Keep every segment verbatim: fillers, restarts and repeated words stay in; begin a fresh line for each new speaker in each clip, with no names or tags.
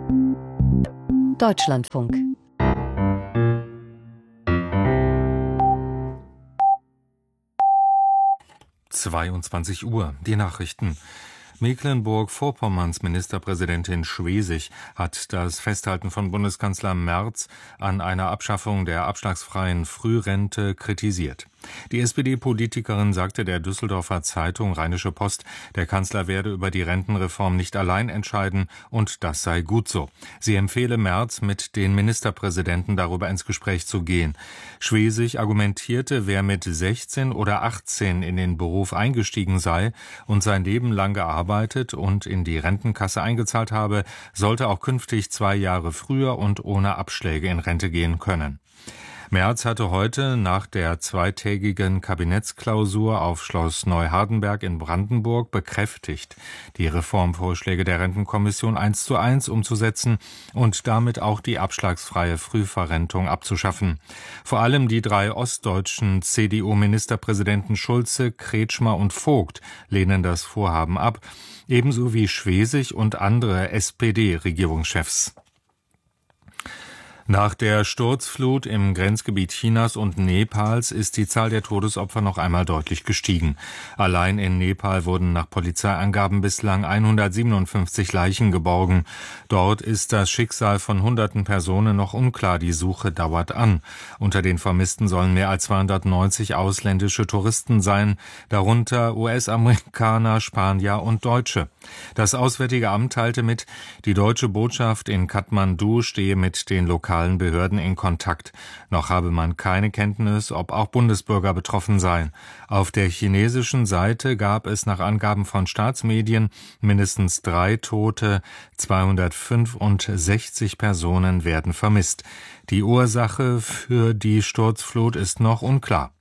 Deutschlandfunk.
zweiundzwanzig Uhr, die Nachrichten. Mecklenburg-Vorpommerns Ministerpräsidentin Schwesig hat das Festhalten von Bundeskanzler Merz an einer Abschaffung der abschlagsfreien Frührente kritisiert. Die S P D-Politikerin sagte der Düsseldorfer Zeitung Rheinische Post, der Kanzler werde über die Rentenreform nicht allein entscheiden und das sei gut so. Sie empfehle Merz, mit den Ministerpräsidenten darüber ins Gespräch zu gehen. Schwesig argumentierte, wer mit sechzehn oder achtzehn in den Beruf eingestiegen sei und sein Leben lang gearbeitet und in die Rentenkasse eingezahlt habe, sollte auch künftig zwei Jahre früher und ohne Abschläge in Rente gehen können. Merz hatte heute nach der zweitägigen Kabinettsklausur auf Schloss Neuhardenberg in Brandenburg bekräftigt, die Reformvorschläge der Rentenkommission eins zu eins umzusetzen und damit auch die abschlagsfreie Frühverrentung abzuschaffen. Vor allem die drei ostdeutschen C D U-Ministerpräsidenten Schulze, Kretschmer und Vogt lehnen das Vorhaben ab, ebenso wie Schwesig und andere S P D-Regierungschefs. Nach der Sturzflut im Grenzgebiet Chinas und Nepals ist die Zahl der Todesopfer noch einmal deutlich gestiegen. Allein in Nepal wurden nach Polizeiangaben bislang hundertsiebenundfünfzig Leichen geborgen. Dort ist das Schicksal von hunderten Personen noch unklar. Die Suche dauert an. Unter den Vermissten sollen mehr als zweihundertneunzig ausländische Touristen sein, darunter U S-Amerikaner, Spanier und Deutsche. Das Auswärtige Amt teilte mit, die deutsche Botschaft in Kathmandu stehe mit den lokalen Behörden in Kontakt. Noch habe man keine Kenntnis, ob auch Bundesbürger betroffen seien. Auf der chinesischen Seite gab es nach Angaben von Staatsmedien mindestens drei Tote, zweihundertfünfundsechzig Personen werden vermisst. Die Ursache für die Sturzflut ist noch unklar.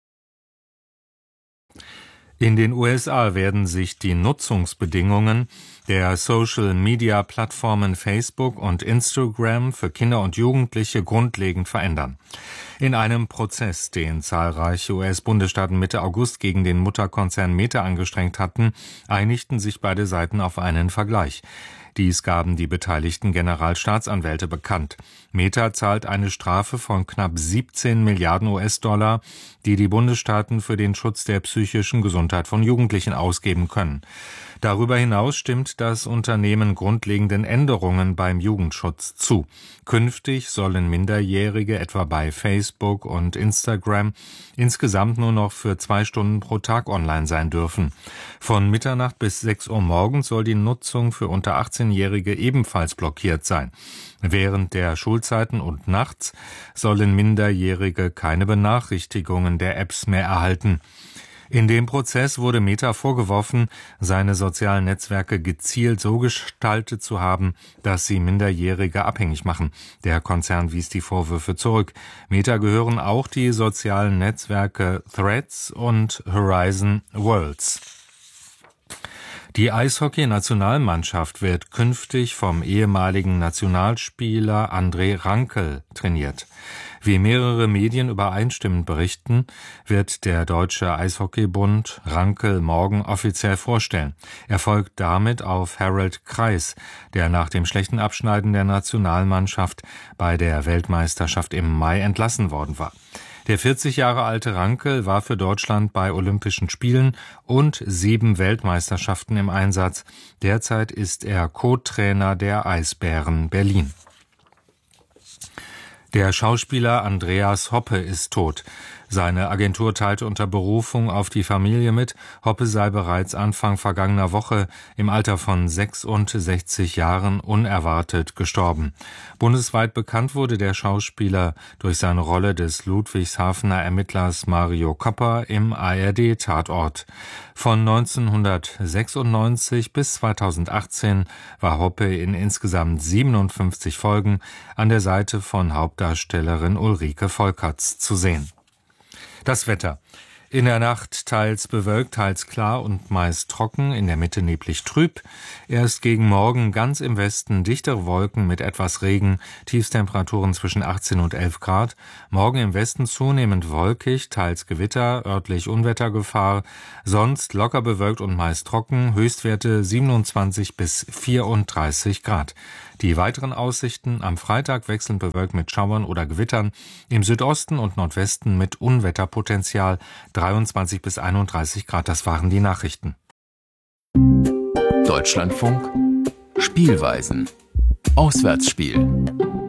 In den U S A werden sich die Nutzungsbedingungen der Social-Media-Plattformen Facebook und Instagram für Kinder und Jugendliche grundlegend verändern. In einem Prozess, den zahlreiche U S-Bundesstaaten Mitte August gegen den Mutterkonzern Meta angestrengt hatten, einigten sich beide Seiten auf einen Vergleich. Dies gaben die beteiligten Generalstaatsanwälte bekannt. Meta zahlt eine Strafe von knapp siebzehn Milliarden U S-Dollar, die die Bundesstaaten für den Schutz der psychischen Gesundheit von Jugendlichen ausgeben können. Darüber hinaus stimmt das Unternehmen grundlegenden Änderungen beim Jugendschutz zu. Künftig sollen Minderjährige etwa bei Facebook und Instagram insgesamt nur noch für zwei Stunden pro Tag online sein dürfen. Von Mitternacht bis sechs Uhr morgens soll die Nutzung für unter achtzehnjährige ebenfalls blockiert sein. Während der Schulzeiten und nachts sollen Minderjährige keine Benachrichtigungen der Apps mehr erhalten. In dem Prozess wurde Meta vorgeworfen, seine sozialen Netzwerke gezielt so gestaltet zu haben, dass sie Minderjährige abhängig machen. Der Konzern wies die Vorwürfe zurück. Meta gehören auch die sozialen Netzwerke Threads und Horizon Worlds. Die Eishockey-Nationalmannschaft wird künftig vom ehemaligen Nationalspieler André Rankel trainiert. Wie mehrere Medien übereinstimmend berichten, wird der Deutsche Eishockeybund Rankel morgen offiziell vorstellen. Er folgt damit auf Harald Kreis, der nach dem schlechten Abschneiden der Nationalmannschaft bei der Weltmeisterschaft im Mai entlassen worden war. Der vierzig Jahre alte Rankel war für Deutschland bei Olympischen Spielen und sieben Weltmeisterschaften im Einsatz. Derzeit ist er Co-Trainer der Eisbären Berlin. Der Schauspieler Andreas Hoppe ist tot. Seine Agentur teilte unter Berufung auf die Familie mit, Hoppe sei bereits Anfang vergangener Woche im Alter von sechsundsechzig Jahren unerwartet gestorben. Bundesweit bekannt wurde der Schauspieler durch seine Rolle des Ludwigshafener Ermittlers Mario Kopper im A R D-Tatort. Von neunzehnhundertsechsundneunzig bis zweitausendachtzehn war Hoppe in insgesamt siebenundfünfzig Folgen an der Seite von Hauptdarstellerin Ulrike Volkerts zu sehen. Das Wetter. In der Nacht teils bewölkt, teils klar und meist trocken, in der Mitte neblig trüb. Erst gegen Morgen ganz im Westen dichtere Wolken mit etwas Regen, Tiefstemperaturen zwischen achtzehn und elf Grad. Morgen im Westen zunehmend wolkig, teils Gewitter, örtlich Unwettergefahr. Sonst locker bewölkt und meist trocken, Höchstwerte siebenundzwanzig bis vierunddreißig Grad. Die weiteren Aussichten: am Freitag wechselnd bewölkt mit Schauern oder Gewittern, im Südosten und Nordwesten mit Unwetterpotenzial, dreiundzwanzig bis einunddreißig Grad. Das waren die Nachrichten.
Deutschlandfunk Spielweisen. Auswärtsspiel.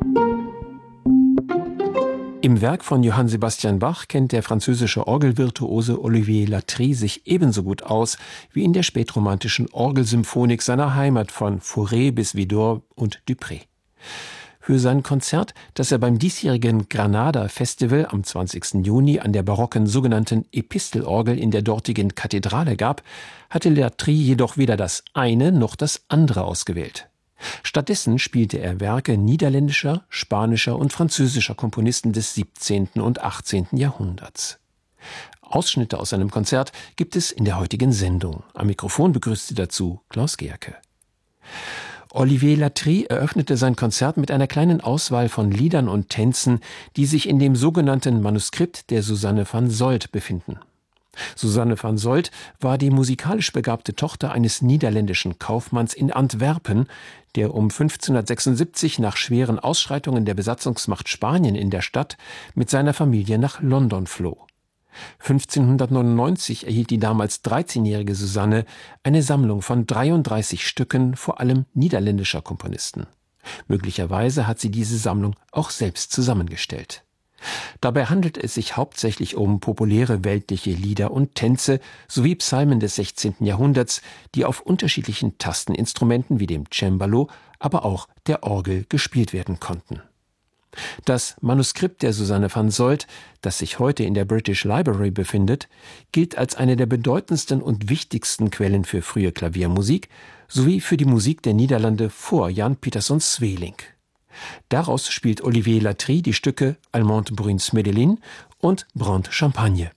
Im Werk von Johann Sebastian Bach kennt der französische Orgelvirtuose Olivier Latry sich ebenso gut aus wie in der spätromantischen Orgelsymphonik seiner Heimat von Fauré bis Widor und Dupré. Für sein Konzert, das er beim diesjährigen Granada Festival am zwanzigsten Juni an der barocken sogenannten Epistelorgel in der dortigen Kathedrale gab, hatte Latry jedoch weder das eine noch das andere ausgewählt. Stattdessen spielte er Werke niederländischer, spanischer und französischer Komponisten des siebzehnten und achtzehnten Jahrhunderts. Ausschnitte aus seinem Konzert gibt es in der heutigen Sendung. Am Mikrofon begrüßte dazu Klaus Gerke. Olivier Latry eröffnete sein Konzert mit einer kleinen Auswahl von Liedern und Tänzen, die sich in dem sogenannten Manuskript der Susanne van Solt befinden. Susanne van Solt war die musikalisch begabte Tochter eines niederländischen Kaufmanns in Antwerpen, der um fünfzehnhundertsechsundsiebzig nach schweren Ausschreitungen der Besatzungsmacht Spanien in der Stadt mit seiner Familie nach London floh. fünfzehnhundertneunundneunzig erhielt die damals dreizehnjährige Susanne eine Sammlung von dreiunddreißig Stücken, vor allem niederländischer Komponisten. Möglicherweise hat sie diese Sammlung auch selbst zusammengestellt. Dabei handelt es sich hauptsächlich um populäre weltliche Lieder und Tänze sowie Psalmen des sechzehnten Jahrhunderts, die auf unterschiedlichen Tasteninstrumenten wie dem Cembalo, aber auch der Orgel gespielt werden konnten. Das Manuskript der Susanne van Solt, das sich heute in der British Library befindet, gilt als eine der bedeutendsten und wichtigsten Quellen für frühe Klaviermusik sowie für die Musik der Niederlande vor Jan Pieterszoon Sweelinck. Daraus spielt Olivier Latry die Stücke Allemande Bruns Medellin und Brand Champagne.